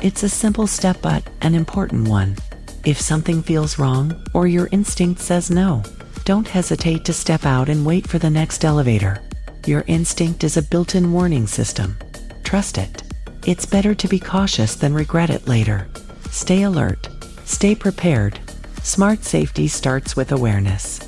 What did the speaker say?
It's a simple step but an important one. If something feels wrong, or your instinct says no, don't hesitate to step out and wait for the next elevator. Your instinct is a built-in warning system. Trust it. It's better to be cautious than regret it later. Stay alert. Stay prepared. Smart safety starts with awareness.